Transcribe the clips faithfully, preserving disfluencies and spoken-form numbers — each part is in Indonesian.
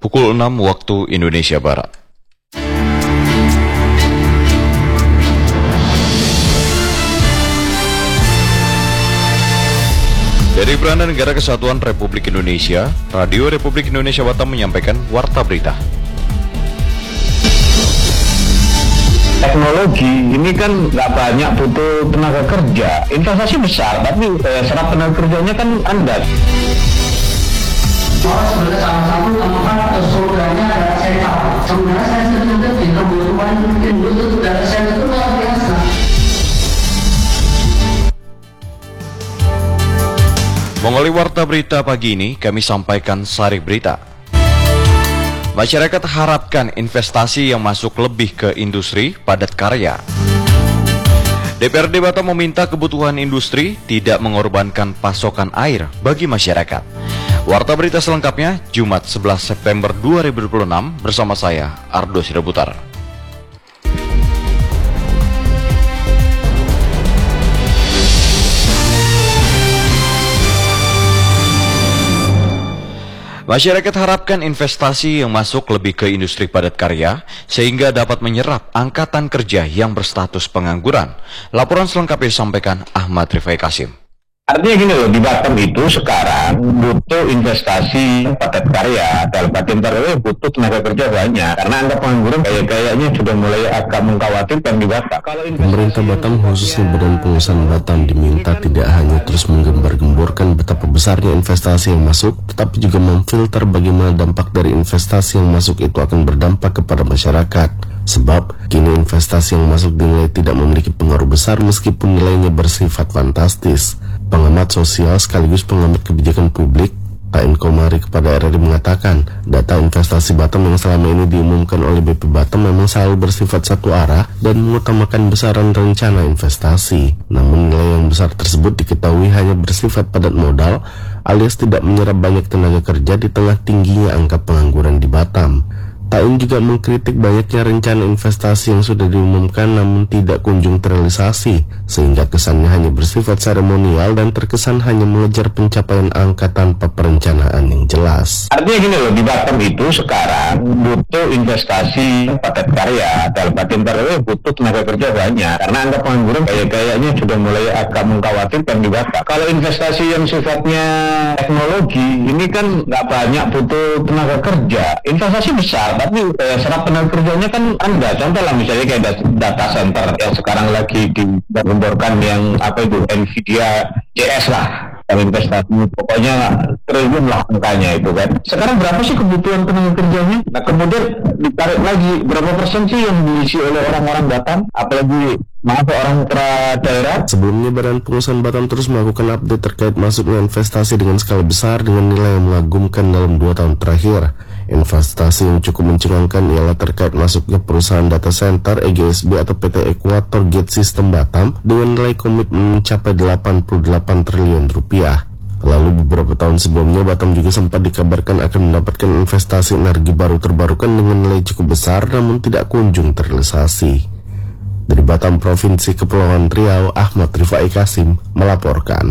pukul enam waktu Indonesia Barat. Dari Beranda Negara Kesatuan Republik Indonesia, Radio Republik Indonesia Batam menyampaikan Warta Berita. Teknologi ini kan nggak banyak butuh tenaga kerja, investasi besar, tapi eh, serap tenaga kerjanya kan andat. Oh, sebenarnya salah satu tempat surganya adalah setup. Sebenarnya saya setuju di kebutuhan industri data center itu luar biasa. Mengawali Warta Berita pagi ini, kami sampaikan sari berita. Masyarakat harapkan investasi yang masuk lebih ke industri padat karya. D P R D Batam meminta kebutuhan industri tidak mengorbankan pasokan air bagi masyarakat. Warta Berita selengkapnya Jumat sebelas September dua ribu dua puluh enam bersama saya, Ardo Sirebutar. Masyarakat harapkan investasi yang masuk lebih ke industri padat karya sehingga dapat menyerap angkatan kerja yang berstatus pengangguran. Laporan selengkapnya disampaikan Ahmad Rifai Kasim. Artinya gini loh, di Batam itu sekarang butuh investasi padat karya, dalam artian karya butuh tenaga kerja banyak, karena angka pengangguran kayak-kayaknya sudah mulai agak mengkhawatirkan di Batam. Pemerintah Batam khususnya Badan Pengusahaan Batam diminta tidak hanya terus menggembar-gemborkan betapa besarnya investasi yang masuk, tetapi juga memfilter bagaimana dampak dari investasi yang masuk itu akan berdampak kepada masyarakat. Sebab kini investasi yang masuk dinilai tidak memiliki pengaruh besar meskipun nilainya bersifat fantastis. Pengamat sosial sekaligus pengamat kebijakan publik K N Komari kepada R R I mengatakan data investasi Batam yang selama ini diumumkan oleh B P Batam memang selalu bersifat satu arah dan mengutamakan besaran rencana investasi. Namun nilai yang besar tersebut diketahui hanya bersifat padat modal alias tidak menyerap banyak tenaga kerja di tengah tingginya angka pengangguran di Batam. Taun juga mengkritik banyaknya rencana investasi yang sudah diumumkan namun tidak kunjung terrealisasi, sehingga kesannya hanya bersifat seremonial dan terkesan hanya mengejar pencapaian angka tanpa perencanaan yang jelas. Artinya gini loh, di Batam itu sekarang butuh investasi padat karya, dalam artian karya butuh tenaga kerja banyak, karena angka pengangguran kayak-kayaknya sudah mulai agak mengkhawatirkan di Batam. Kalau investasi yang sifatnya teknologi, ini kan nggak banyak butuh tenaga kerja, investasi besar, tapi eh, serap tenaga kerjanya kan anda contoh lah misalnya kayak data center yang sekarang lagi digemborkan yang apa itu Nvidia C S lah, yang investasi pokoknya triliun lah angkanya itu kan. Sekarang berapa sih kebutuhan tenaga kerjanya? Nah kemudian ditarik lagi berapa persen sih yang diisi oleh orang-orang Batam, apalagi maaf orang pra daerah. Sebelumnya Badan Pengusahaan Batam terus melakukan update terkait masuknya investasi dengan skala besar dengan nilai yang mengagumkan dalam dua tahun terakhir. Investasi yang cukup mencengangkan ialah terkait masuknya perusahaan data center E G S B atau P T Equator Gate System Batam dengan nilai komitmen mencapai delapan puluh delapan triliun rupiah. Lalu beberapa tahun sebelumnya Batam juga sempat dikabarkan akan mendapatkan investasi energi baru terbarukan dengan nilai cukup besar namun tidak kunjung terrealisasi. Dari Batam Provinsi Kepulauan Riau, Ahmad Rifai Kasim melaporkan.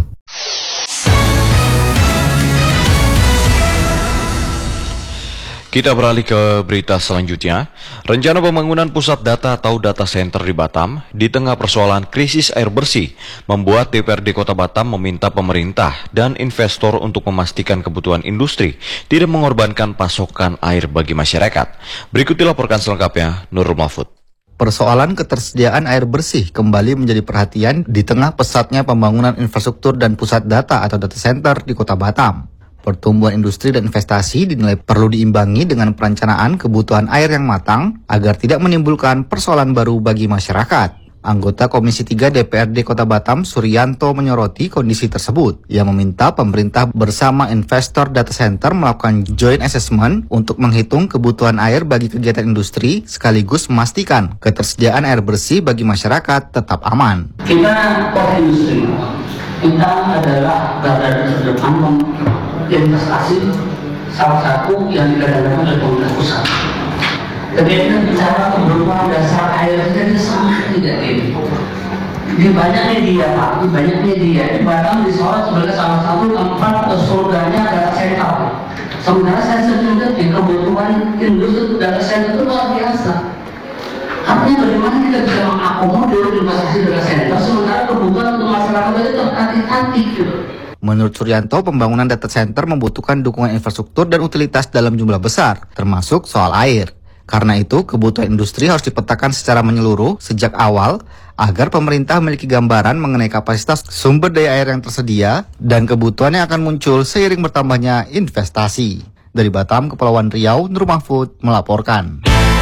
Kita beralih ke berita selanjutnya. Rencana pembangunan pusat data atau data center di Batam di tengah persoalan krisis air bersih membuat D P R D Kota Batam meminta pemerintah dan investor untuk memastikan kebutuhan industri tidak mengorbankan pasokan air bagi masyarakat. Berikut dilaporkan selengkapnya Nurul Mahfud. Persoalan ketersediaan air bersih kembali menjadi perhatian di tengah pesatnya pembangunan infrastruktur dan pusat data atau data center di Kota Batam. Pertumbuhan industri dan investasi dinilai perlu diimbangi dengan perencanaan kebutuhan air yang matang agar tidak menimbulkan persoalan baru bagi masyarakat. Anggota Komisi tiga D P R D Kota Batam, Suryanto, menyoroti kondisi tersebut. Ia meminta pemerintah bersama investor data center melakukan joint assessment untuk menghitung kebutuhan air bagi kegiatan industri sekaligus memastikan ketersediaan air bersih bagi masyarakat tetap aman. Kita kota industri, kita adalah garda terdepan investasi, salah satu yang dikatakan oleh pemerintah pusat. Ketika bicara kebutuhan dasar air saja sangat tidak ini. Di banyaknya dia Pak, di banyaknya dia. Di Batam disorot sebagai salah satu tempat surganya adalah setup. Sementara saya sering lihat di kebutuhan industri data center itu luar biasa. Artinya bagaimana kita bisa mengakomodir investasi data center sementara kebutuhan untuk masyarakat itu tertati-tati gitu. Menurut Suryanto, pembangunan data center membutuhkan dukungan infrastruktur dan utilitas dalam jumlah besar, termasuk soal air. Karena itu, kebutuhan industri harus dipetakan secara menyeluruh sejak awal agar pemerintah memiliki gambaran mengenai kapasitas sumber daya air yang tersedia dan kebutuhan yang akan muncul seiring bertambahnya investasi. Dari Batam, Kepulauan Riau, Nur Mahfud melaporkan.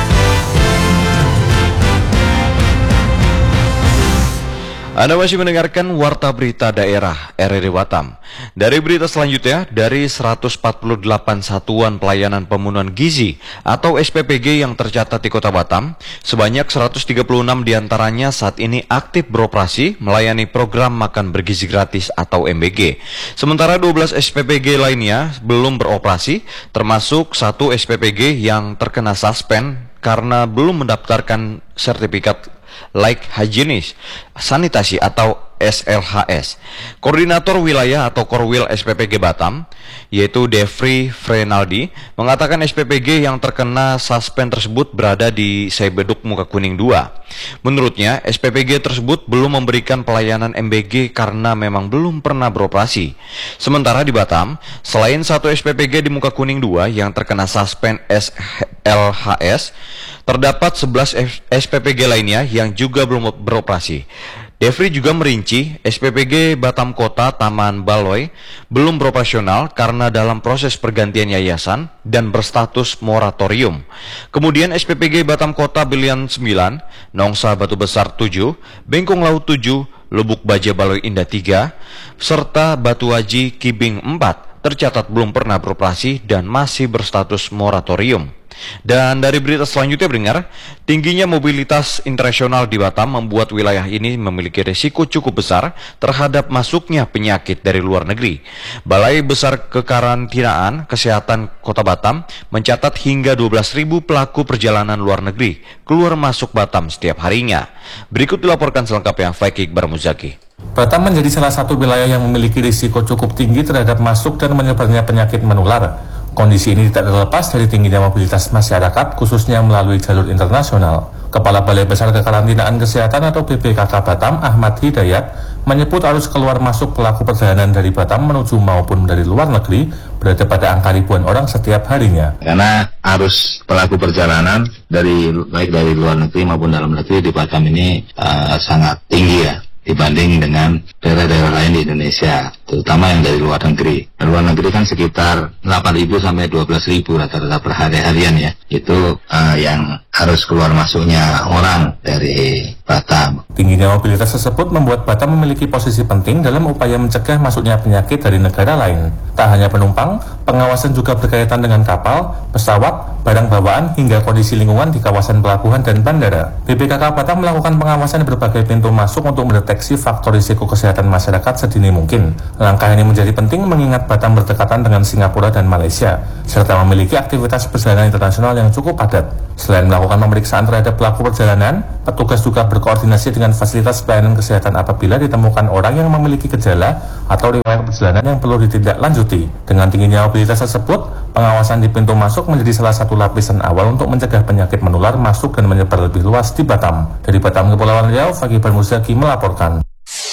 Anda masih mendengarkan Warta Berita Daerah R R I Batam. Dari berita selanjutnya, dari seratus empat puluh delapan satuan pelayanan pemenuhan gizi atau S P P G yang tercatat di Kota Batam, sebanyak seratus tiga puluh enam diantaranya saat ini aktif beroperasi melayani program makan bergizi gratis atau M B G. Sementara dua belas S P P G lainnya belum beroperasi, termasuk satu S P P G yang terkena suspend karena belum mendaftarkan sertifikat Like Hygienis Sanitasi atau S L H S. Koordinator Wilayah atau Korwil S P P G Batam, yaitu Devri Frenaldi, mengatakan S P P G yang terkena suspend tersebut berada di Saibeduk Muka Kuning dua. Menurutnya, S P P G tersebut belum memberikan pelayanan M B G karena memang belum pernah beroperasi. Sementara di Batam, selain satu S P P G di Muka Kuning dua yang terkena suspend S L H S, terdapat sebelas S P P G lainnya yang juga belum beroperasi. Devri juga merinci S P P G Batam Kota Taman Baloi belum beroperasional karena dalam proses pergantian yayasan dan berstatus moratorium. Kemudian S P P G Batam Kota Belian sembilan, Nongsa Batu Besar tujuh, Bengkong Laut tujuh, Lubuk Baja Baloi Indah tiga, serta Batu Haji Kibing empat tercatat belum pernah beroperasi dan masih berstatus moratorium. Dan dari berita selanjutnya mendengar, tingginya mobilitas internasional di Batam membuat wilayah ini memiliki risiko cukup besar terhadap masuknya penyakit dari luar negeri. Balai Besar Kekarantinaan Kesehatan Kota Batam mencatat hingga dua belas ribu pelaku perjalanan luar negeri keluar masuk Batam setiap harinya. Berikut dilaporkan selengkapnya Faik Iqbar Muzaki. Batam menjadi salah satu wilayah yang memiliki risiko cukup tinggi terhadap masuk dan menyebarnya penyakit menular. Kondisi ini tidak terlepas dari tingginya mobilitas masyarakat, khususnya melalui jalur internasional. Kepala Balai Besar Kekarantinaan Kesehatan atau B P K K Batam, Ahmad Hidayat, menyebut arus keluar masuk pelaku perjalanan dari Batam menuju maupun dari luar negeri berada pada angka ribuan orang setiap harinya. Karena arus pelaku perjalanan dari baik dari luar negeri maupun dalam negeri di Batam ini uh, sangat tinggi ya, dibanding dengan daerah-daerah lain di Indonesia, terutama yang dari luar negeri. Dari luar negeri kan sekitar delapan ribu sampai dua belas ribu rata-rata per hari-harian ya. Itu uh, yang harus keluar masuknya orang dari Batam. Tingginya mobilitas tersebut membuat Batam memiliki posisi penting dalam upaya mencegah masuknya penyakit dari negara lain. Tak hanya penumpang, pengawasan juga berkaitan dengan kapal, pesawat, barang bawaan hingga kondisi lingkungan di kawasan pelabuhan dan bandara. B P K K Batam melakukan pengawasan di berbagai pintu masuk untuk mendeteksi faktor risiko kesehatan masyarakat sedini mungkin. Langkah ini menjadi penting mengingat Batam berdekatan dengan Singapura dan Malaysia, serta memiliki aktivitas perjalanan internasional yang cukup padat. Selain melakukan pemeriksaan terhadap pelaku perjalanan, petugas juga berkoordinasi dengan fasilitas pelayanan kesehatan apabila ditemukan orang yang memiliki gejala atau riwayat perjalanan yang perlu ditindaklanjuti. Dengan tingginya mobilitas tersebut, pengawasan di pintu masuk menjadi salah satu lapisan awal untuk mencegah penyakit menular masuk dan menyebar lebih luas di Batam. Dari Batam, Kepulauan Riau, Faik Iqbar Muzaki melaporkan.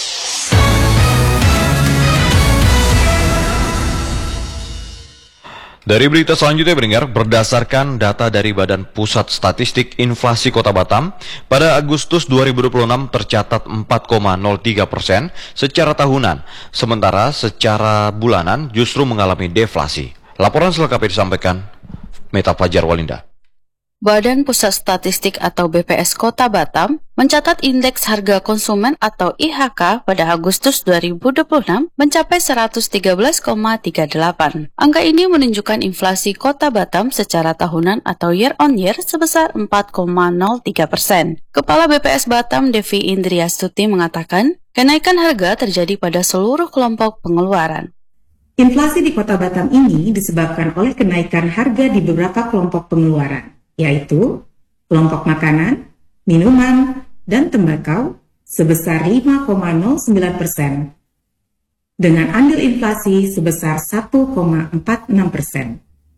Dari berita selanjutnya mendengar, berdasarkan data dari Badan Pusat Statistik Inflasi Kota Batam, pada Agustus dua ribu dua puluh enam tercatat empat koma nol tiga persen secara tahunan, sementara secara bulanan justru mengalami deflasi. Laporan selengkapnya disampaikan Meta Fajar Walinda. Badan Pusat Statistik atau B P S Kota Batam mencatat indeks harga konsumen atau I H K pada Agustus dua ribu dua puluh enam mencapai seratus tiga belas koma tiga delapan. Angka ini menunjukkan inflasi Kota Batam secara tahunan atau year on year sebesar empat koma nol tiga persen. Kepala B P S Batam Devi Indriastuti mengatakan, kenaikan harga terjadi pada seluruh kelompok pengeluaran. Inflasi di Kota Batam ini disebabkan oleh kenaikan harga di beberapa kelompok pengeluaran, yaitu kelompok makanan, minuman, dan tembakau sebesar lima koma nol sembilan persen, dengan andil inflasi sebesar satu koma empat enam persen.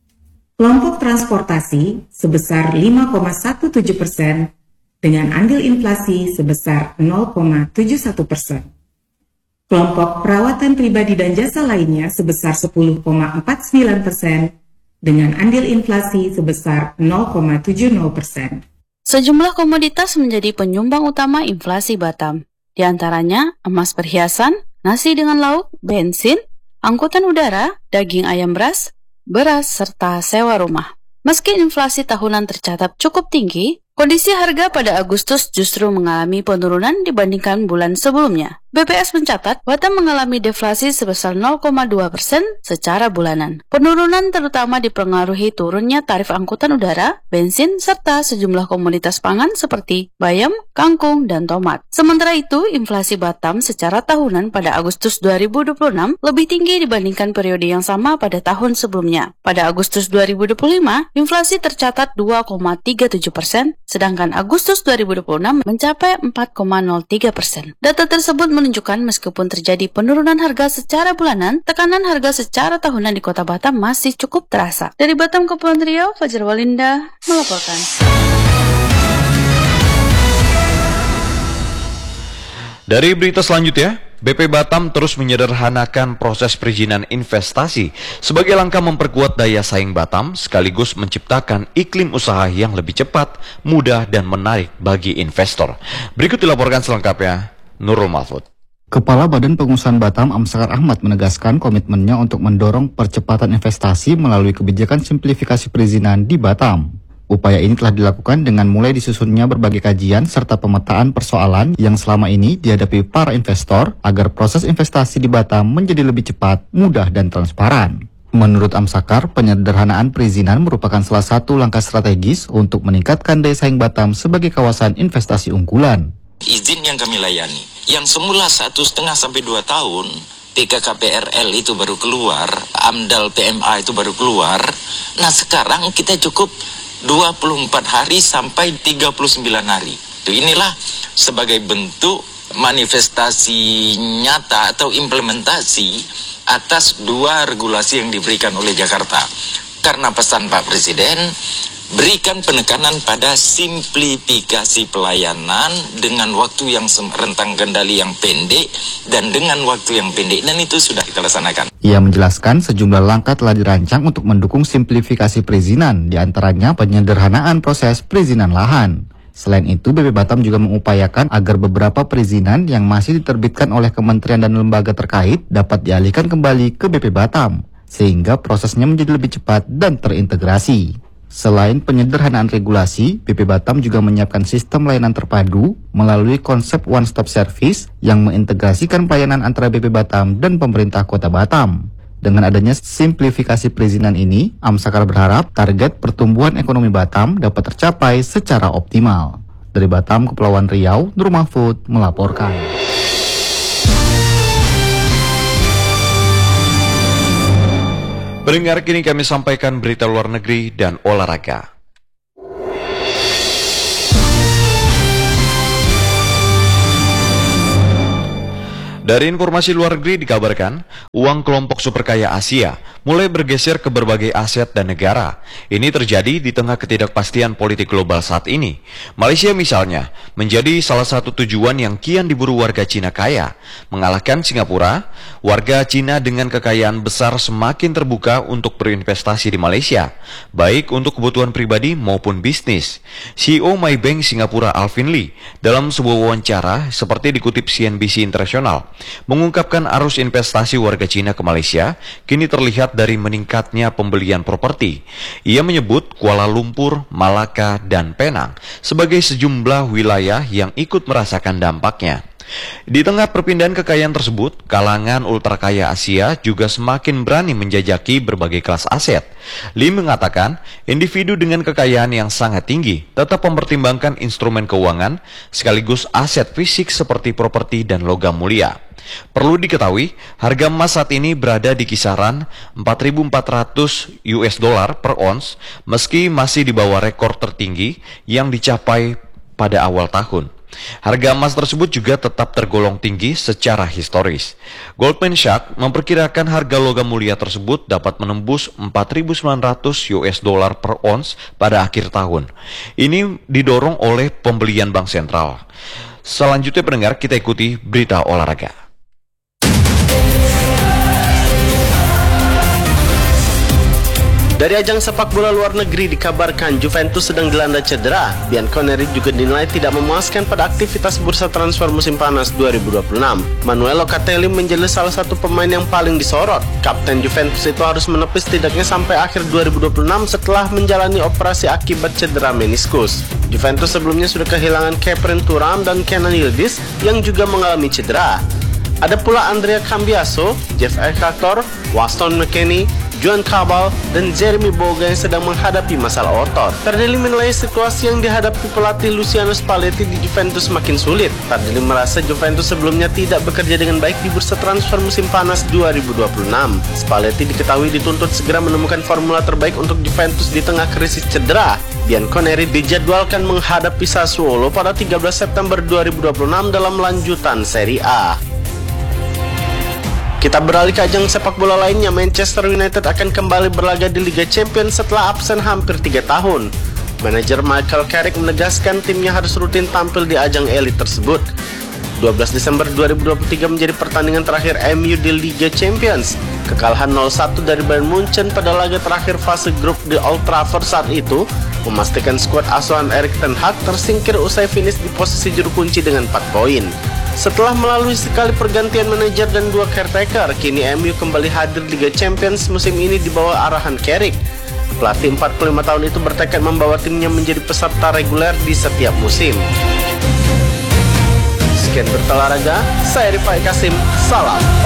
Kelompok transportasi sebesar lima koma tujuh belas persen dengan andil inflasi sebesar nol koma tujuh satu persen. Kelompok perawatan pribadi dan jasa lainnya sebesar sepuluh koma empat sembilan persen dengan andil inflasi sebesar nol koma tujuh nol persen. Sejumlah komoditas menjadi penyumbang utama inflasi Batam. Di antaranya emas perhiasan, nasi dengan lauk, bensin, angkutan udara, daging ayam beras, beras, serta sewa rumah. Meski inflasi tahunan tercatat cukup tinggi, kondisi harga pada Agustus justru mengalami penurunan dibandingkan bulan sebelumnya. B P S mencatat Batam mengalami deflasi sebesar nol koma dua persen secara bulanan. Penurunan terutama dipengaruhi turunnya tarif angkutan udara, bensin, serta sejumlah komoditas pangan seperti bayam, kangkung, dan tomat. Sementara itu, inflasi Batam secara tahunan pada Agustus dua ribu dua puluh enam lebih tinggi dibandingkan periode yang sama pada tahun sebelumnya. Pada Agustus dua ribu dua puluh lima, inflasi tercatat dua koma tiga tujuh persen, sedangkan Agustus dua ribu dua puluh enam mencapai empat koma nol tiga persen. Data tersebut menunjukkan meskipun terjadi penurunan harga secara bulanan, tekanan harga secara tahunan di Kota Batam masih cukup terasa. Dari Batam, Kepulauan Riau, Fajar Walinda melaporkan. Dari berita selanjutnya, B P Batam terus menyederhanakan proses perizinan investasi sebagai langkah memperkuat daya saing Batam sekaligus menciptakan iklim usaha yang lebih cepat, mudah, dan menarik bagi investor. Berikut dilaporkan selengkapnya, Nurul Mahfud. Kepala Badan Pengusahaan Batam Amsakar Ahmad menegaskan komitmennya untuk mendorong percepatan investasi melalui kebijakan simplifikasi perizinan di Batam. Upaya ini telah dilakukan dengan mulai disusunnya berbagai kajian serta pemetaan persoalan yang selama ini dihadapi para investor agar proses investasi di Batam menjadi lebih cepat, mudah, dan transparan. Menurut Amsakar, penyederhanaan perizinan merupakan salah satu langkah strategis untuk meningkatkan daya saing Batam sebagai kawasan investasi unggulan. Izin yang kami layani, yang semula satu setengah sampai dua tahun, P K K P R L itu baru keluar, AMDAL P M A itu baru keluar. Nah sekarang kita cukup dua puluh empat hari sampai tiga puluh sembilan hari. Inilah sebagai bentuk manifestasi nyata atau implementasi atas dua regulasi yang diberikan oleh Jakarta. Karena pesan Pak Presiden, berikan penekanan pada simplifikasi pelayanan dengan waktu yang rentang kendali yang pendek dan dengan waktu yang pendek, dan itu sudah kita laksanakan. Ia menjelaskan sejumlah langkah telah dirancang untuk mendukung simplifikasi perizinan, diantaranya penyederhanaan proses perizinan lahan. Selain itu, B P Batam juga mengupayakan agar beberapa perizinan yang masih diterbitkan oleh kementerian dan lembaga terkait dapat dialihkan kembali ke B P Batam, sehingga prosesnya menjadi lebih cepat dan terintegrasi. Selain penyederhanaan regulasi, B P Batam juga menyiapkan sistem layanan terpadu melalui konsep one stop service yang mengintegrasikan pelayanan antara B P Batam dan pemerintah Kota Batam. Dengan adanya simplifikasi perizinan ini, Amsakar berharap target pertumbuhan ekonomi Batam dapat tercapai secara optimal. Dari Batam, Kepulauan Riau, Nur Mahfud melaporkan. Pendengar, kini kami sampaikan berita luar negeri dan olahraga. Dari informasi luar negeri dikabarkan, uang kelompok superkaya Asia mulai bergeser ke berbagai aset dan negara. Ini terjadi di tengah ketidakpastian politik global saat ini. Malaysia misalnya menjadi salah satu tujuan yang kian diburu warga Cina kaya. Mengalahkan Singapura, warga Cina dengan kekayaan besar semakin terbuka untuk berinvestasi di Malaysia, baik untuk kebutuhan pribadi maupun bisnis. C E O Maybank Singapura Alvin Lee dalam sebuah wawancara seperti dikutip C N B C Internasional mengungkapkan arus investasi warga Cina ke Malaysia kini terlihat dari meningkatnya pembelian properti. Ia menyebut Kuala Lumpur, Malaka, dan Penang sebagai sejumlah wilayah yang ikut merasakan dampaknya. Di tengah perpindahan kekayaan tersebut, kalangan ultra kaya Asia juga semakin berani menjajaki berbagai kelas aset. Lee mengatakan, individu dengan kekayaan yang sangat tinggi tetap mempertimbangkan instrumen keuangan sekaligus aset fisik seperti properti dan logam mulia. Perlu diketahui, harga emas saat ini berada di kisaran empat ribu empat ratus U S dollar per ons, meski masih di bawah rekor tertinggi yang dicapai pada awal tahun. Harga emas tersebut juga tetap tergolong tinggi secara historis. Goldman Sachs memperkirakan harga logam mulia tersebut dapat menembus empat ribu sembilan ratus U S dollar per ons pada akhir tahun. Ini didorong oleh pembelian bank sentral. Selanjutnya pendengar, kita ikuti berita olahraga. Dari ajang sepak bola luar negeri dikabarkan Juventus sedang dilanda cedera. Bianconeri juga dinilai tidak memuaskan pada aktivitas bursa transfer musim panas dua ribu dua puluh enam. Manuel Locatelli menjadi salah satu pemain yang paling disorot. Kapten Juventus itu harus menepis setidaknya sampai akhir dua ribu dua puluh enam setelah menjalani operasi akibat cedera meniskus. Juventus sebelumnya sudah kehilangan Khéphren Thuram dan Kenan Yildiz yang juga mengalami cedera. Ada pula Andrea Cambiaso, Jeff Ekator, Waston McKennie, Juan Cabal, dan Jeremy Boga yang sedang menghadapi masalah otot. Tardelli menilai situasi yang dihadapi pelatih Luciano Spalletti di Juventus makin sulit. Tardelli merasa Juventus sebelumnya tidak bekerja dengan baik di bursa transfer musim panas dua ribu dua puluh enam. Spalletti diketahui dituntut segera menemukan formula terbaik untuk Juventus di tengah krisis cedera. Bianconeri dijadwalkan menghadapi Sassuolo pada tiga belas September dua ribu dua puluh enam dalam lanjutan Serie A. Kita beralih ke ajang sepak bola lainnya. Manchester United akan kembali berlaga di Liga Champions setelah absen hampir tiga tahun. Manajer Michael Carrick menegaskan timnya harus rutin tampil di ajang elit tersebut. dua belas Desember dua ribu dua puluh tiga menjadi pertandingan terakhir M U di Liga Champions. Kekalahan nol satu dari Bayern Munchen pada laga terakhir fase grup di Old Trafford saat itu memastikan skuad asuhan Erik ten Hag tersingkir usai finish di posisi juru kunci dengan empat poin. Setelah melalui sekali pergantian manajer dan dua caretaker, kini M U kembali hadir Liga Champions musim ini di bawah arahan Carrick. Pelatih empat puluh lima tahun itu bertekad membawa timnya menjadi peserta reguler di setiap musim. Sekian berita olahraga, saya Rifai Kasim, salam.